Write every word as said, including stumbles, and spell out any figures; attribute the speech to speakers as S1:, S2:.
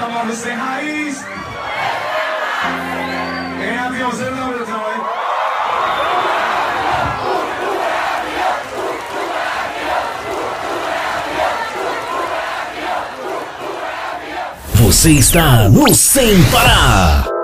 S1: banda Móvel Sem Raiz. Em aviãozinho na versão, hein?
S2: Você está no Sem Parar.